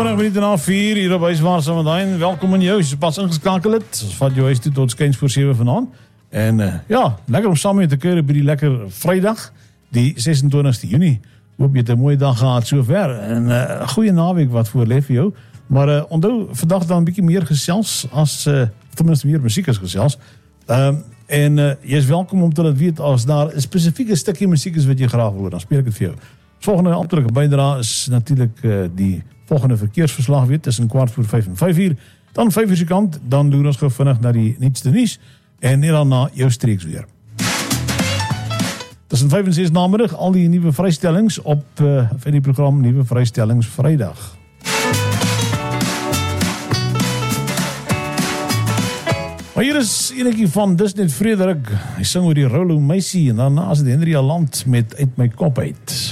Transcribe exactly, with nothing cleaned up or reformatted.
minute na vier hier op Huiswaar Samadijn. Welkom in jou, as jy pas ingeskakel het. Ons vat jou huis toe tot skens voor sewe vanaand. En uh, ja, lekker om saam met te kuier by die lekker Vrydag, die ses-en-twintigste Junie. Hoop jy het 'n mooi dag gehad sover. En 'n uh, goeie naweek wat voor lê vir jou. Maar uh, onthou, vandag dan 'n bietjie meer gesels as uh, ten minste meer musiek as gesels. Ehm um, en uh, jy is welkom om te laat weet as daar 'n spesifieke stukkie musiek is wat jy graag wil, dan speel ek dit vir jou. Volgende amptelike bydrae is natuurlik uh, die volgende verkeersverslag weer tussen kwart voor vyf en vyf uur. Dan vyf uur se kant, dan loer ons gou vinnig na die nuutste nuus en net dan na jou streeks weer. Tussen vyf en ses namiddag al die nuwe vrystellings op uh, vir die program Nuwe Vrystellings Vrydag. Maar hier is enetjie van Disnet Frederik. Hy sing oor die Rollo meisie en daarna is dit Henry Aland met Uit my kop uit.